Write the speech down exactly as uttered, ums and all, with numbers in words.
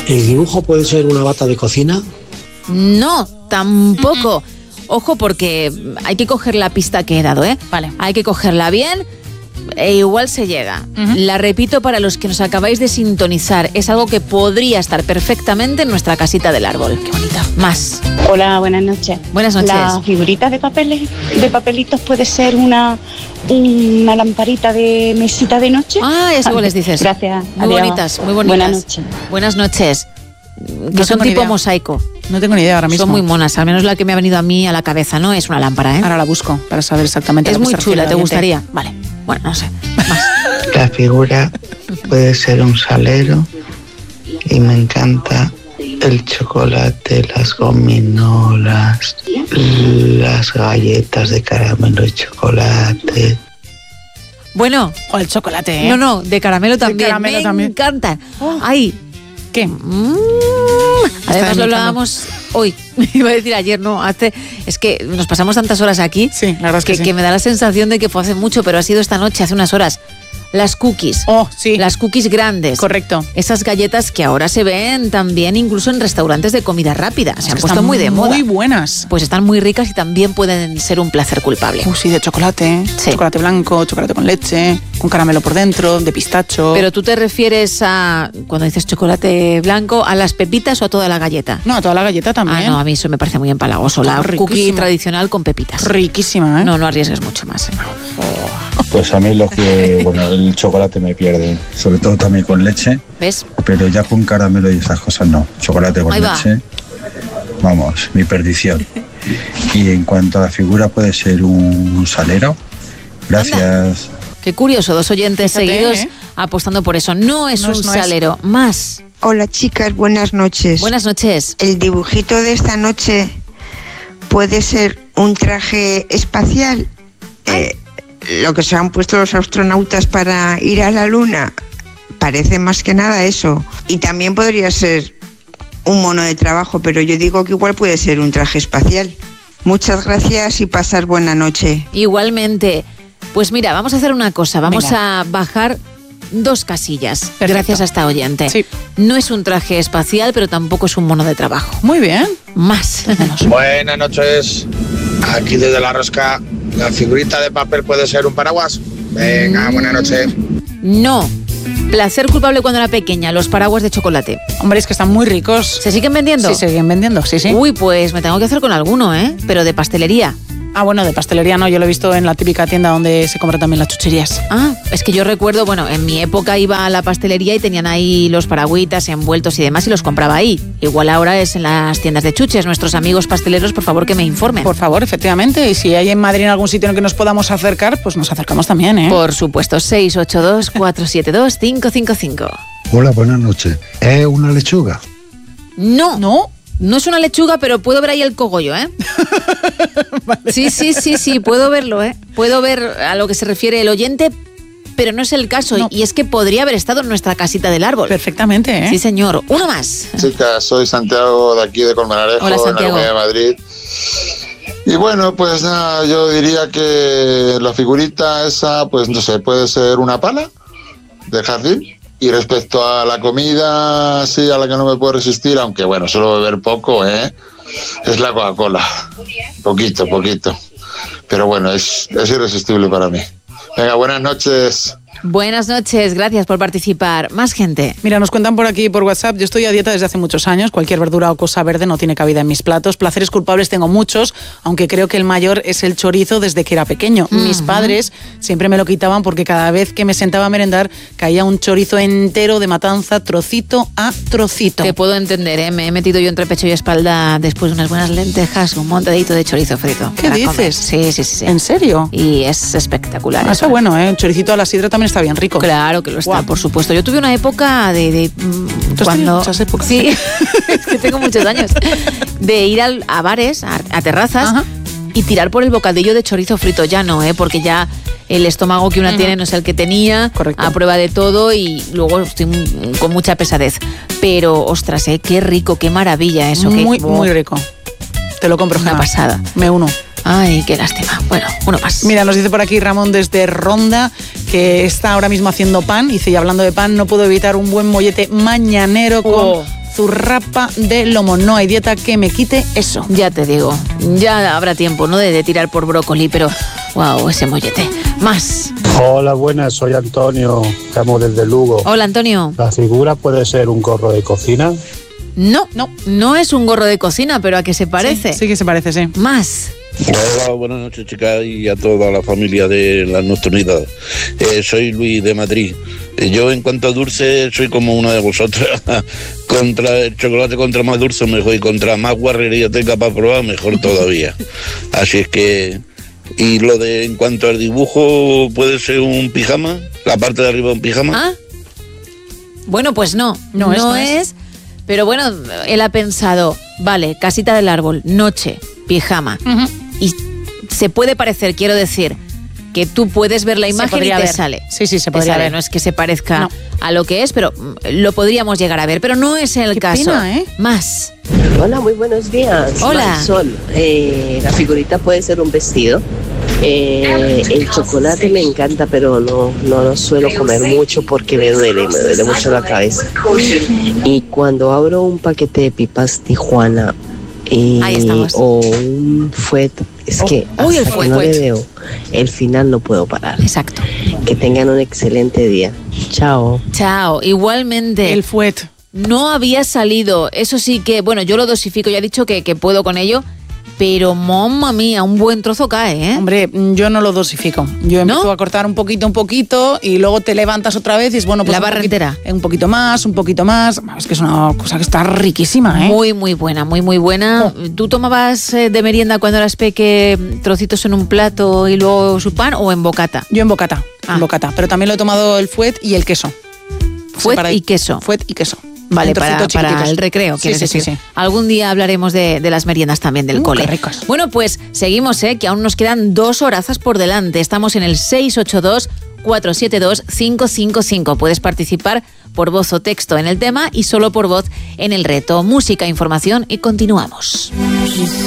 ¿El dibujo puede ser una bata de cocina? No, tampoco. Ojo, porque hay que coger la pista que he dado, ¿eh? Vale. Hay que cogerla bien e igual se llega. Uh-huh. La repito para los que nos acabáis de sintonizar. Es algo que podría estar perfectamente en nuestra casita del árbol. Qué bonita. Más. Hola, buenas noches. Buenas noches. La figurita de papeles, de papelitos puede ser una, una lamparita de mesita de noche. Ah, eso igual les dices. Gracias. Muy Adiós. bonitas, muy bonitas. Buenas noches. Buenas noches. Que No son tengo ni tipo idea. mosaico. No tengo ni idea ahora mismo. Son muy monas, al menos la que me ha venido a mí a la cabeza, ¿no? Es una lámpara, ¿eh? Ahora la busco para saber exactamente. Es a lo que muy se refiere chula, el ¿te oyente. gustaría? Vale. Bueno, no sé. Más. La figura puede ser un salero y me encanta el chocolate, las gominolas, las galletas de caramelo y chocolate. Bueno. O el chocolate, ¿eh? No, no, de caramelo también. De caramelo me también. encantan. Ay. ¿Qué? Mm. Además lo hablábamos hoy. Iba a decir ayer, no, hace... Es que nos pasamos tantas horas aquí. Sí, la verdad es que, que, sí. que me da la sensación de que fue hace mucho, pero ha sido esta noche, hace unas horas. Las cookies. Oh, sí. Las cookies grandes. Correcto. Esas galletas que ahora se ven también incluso en restaurantes de comida rápida. Se Es han que puesto están muy de moda. Muy buenas. Pues están muy ricas y también pueden ser un placer culpable. Uh, sí, de chocolate. Sí. Chocolate blanco, chocolate con leche, con caramelo por dentro, de pistacho. Pero tú te refieres a, cuando dices chocolate blanco, ¿a las pepitas o a toda la galleta? No, a toda la galleta también. Ah, no, a mí eso me parece muy empalagoso. La Riquísima. cookie tradicional con pepitas. Riquísima, ¿eh? No, no arriesgues mucho más. ¿eh? Pues a mí lo que, bueno, el chocolate me pierde, sobre todo también con leche, ¿Ves? pero ya con caramelo y esas cosas no. Chocolate con Ahí va. leche, vamos, mi perdición. Y en cuanto a la figura, puede ser un salero. Gracias. Qué curioso, dos oyentes Fíjate, seguidos ¿eh? apostando por eso. No es No un es- no es. salero, más. Hola chicas, buenas noches. Buenas noches. El dibujito de esta noche puede ser un traje espacial. Eh, lo que se han puesto los astronautas para ir a la luna. Parece más que nada eso. Y también podría ser un mono de trabajo, pero yo digo que igual puede ser un traje espacial. Muchas gracias y pasar buena noche. Igualmente. Pues mira, vamos a hacer una cosa. Vamos Venga. a bajar dos casillas. Perfecto. Gracias a esta oyente. Sí. No es un traje espacial, pero tampoco es un mono de trabajo. Muy bien. Más. Buenas noches. Aquí desde La Rosca, la figurita de papel puede ser un paraguas. Venga, buenas noches. No. Placer culpable cuando era pequeña, los paraguas de chocolate. Hombre, es que están muy ricos. ¿Se siguen vendiendo? Sí, se siguen vendiendo, sí, sí. Uy, pues me tengo que hacer con alguno, ¿eh? Pero de pastelería. Ah, bueno, de pastelería no, yo lo he visto en la típica tienda donde se compran también las chucherías. Ah, es que yo recuerdo, bueno, en mi época iba a la pastelería y tenían ahí los paragüitas envueltos y demás y los compraba ahí. Igual ahora es en las tiendas de chuches. Nuestros amigos pasteleros, por favor, que me informen. Por favor, efectivamente. Y si hay en Madrid en algún sitio en el que nos podamos acercar, pues nos acercamos también, ¿eh? Por supuesto, seis ocho dos, cuatro siete dos, cinco cinco cinco. Hola, buenas noches. ¿Es una lechuga? No. ¿No? No es una lechuga, pero puedo ver ahí el cogollo, ¿eh? Vale. Sí, sí, sí, sí, puedo verlo, ¿eh? Puedo ver a lo que se refiere el oyente, pero no es el caso. No. Y es que podría haber estado en nuestra casita del árbol. Perfectamente, ¿eh? Sí, señor. Uno más. Chicas, soy Santiago de aquí de Colmenarejo, Hola, en la Santiago. Comunidad de Madrid. Y bueno, pues nada, yo diría que la figurita esa, pues no sé, puede ser una pala de jardín. Y respecto a la comida, sí, a la que no me puedo resistir, aunque bueno, suelo beber poco, ¿eh? Es la Coca-Cola. Poquito, poquito. Pero bueno, es, es irresistible para mí. Venga, buenas noches. Buenas noches, gracias por participar. Más gente. Mira, nos cuentan por aquí por WhatsApp, yo estoy a dieta desde hace muchos años, cualquier verdura o cosa verde no tiene cabida en mis platos. Placeres culpables tengo muchos, aunque creo que el mayor es el chorizo desde que era pequeño. Uh-huh. Mis padres siempre me lo quitaban porque cada vez que me sentaba a merendar caía un chorizo entero de matanza, trocito a trocito. Te puedo entender, ¿eh? Me he metido yo entre pecho y espalda después de unas buenas lentejas, un montadito de chorizo frito. ¿Qué dices? Sí, sí, sí, sí. ¿En serio? Y es espectacular. Ah, eso es bueno, ¿eh? El choricito a la sidra también está bien rico. Claro que lo está, Guau. por supuesto. Yo tuve una época de... de ¿Tú cuando muchas épocas? Sí, es que tengo muchos años. De ir al, a bares, a, a terrazas, ajá, y tirar por el bocadillo de chorizo frito. Ya no, ¿eh? Porque ya el estómago que una uh-huh. tiene no es el que tenía. Correcto. A prueba de todo y luego estoy con mucha pesadez. Pero, ostras, ¿eh? Qué rico, qué maravilla eso. Muy, que, oh, muy rico. Te lo compro, una Gemma. pasada. Me uno. Ay, qué lástima. Bueno, uno más. Mira, nos dice por aquí Ramón desde Ronda que está ahora mismo haciendo pan. Dice, y hablando de pan, no puedo evitar un buen mollete mañanero con oh. zurrapa de lomo. No hay dieta que me quite eso. Ya te digo, ya habrá tiempo, ¿no?, de, de tirar por brócoli, pero wow, ese mollete. Más. Hola, buenas, soy Antonio, estamos desde Lugo. Hola, Antonio. ¿La figura puede ser un gorro de cocina? No, no, no es un gorro de cocina, pero ¿a qué se parece? Sí, sí que se parece, sí. Más. Hola, buenas noches, chicas, y a toda la familia de las nocturnidades. Eh, soy Luis de Madrid. Eh, yo, en cuanto a dulce, soy como una de vosotras. Contra el chocolate, contra más dulce, mejor, y contra más guarrería tenga para probar, mejor todavía. Así es que... Y lo de, en cuanto al dibujo, ¿puede ser un pijama? ¿La parte de arriba un pijama? ¿Ah? Bueno, pues no, no, No es, es, no no es. es. Pero bueno, él ha pensado, vale, casita del árbol, noche, pijama. Uh-huh. Y se puede parecer, quiero decir, que tú puedes ver la Se imagen y podría te ver. sale. Sí, sí, se Te podría sale, ver. no es que se parezca No. a lo que es, pero mm, lo podríamos llegar a ver. Pero no es el Qué caso. pena, ¿eh? Más. Hola, muy buenos días. Hola. Marisol, eh, la figurita puede ser un vestido. Eh, el chocolate me encanta, pero no, no lo suelo comer mucho porque me duele, me duele mucho la cabeza. Y cuando abro un paquete de pipas Tijuana eh, Ahí estamos. o un fuet, es que Oh, uy, el hasta que fuet, no fuet. le veo el final no puedo parar. Exacto. Que tengan un excelente día. Chao. Chao. Igualmente. El fuet. No había salido. Eso sí que, bueno, yo lo dosifico, ya he dicho que, que puedo con ello. Pero, mamma mía, un buen trozo cae, ¿eh? Hombre, yo no lo dosifico. Yo empiezo ¿No? a cortar un poquito, un poquito, y luego te levantas otra vez y es bueno, pues La un barra poquito- entera. Un poquito más, un poquito más. Es que es una cosa que está riquísima, ¿eh? Muy, muy buena, muy, muy buena. ¿Tú tomabas eh, de merienda cuando eras peque trocitos en un plato y luego su pan o en bocata? Yo en bocata, Ah. en bocata. Pero también lo he tomado el fuet y el queso. Fuet Separado. y queso. Fuet y queso. Vale, En para, trocitos para chiquititos. el recreo, Sí, quieres sí, decir. sí, sí. Algún día hablaremos de, de las meriendas también del Uh, cole. qué ricas. Bueno, pues seguimos, ¿eh? Que aún nos quedan dos horazas por delante. Estamos en el seis ocho dos, cuatro siete dos, cinco cinco cinco. Puedes participar por voz o texto en el tema y solo por voz en el reto. Música, información y continuamos.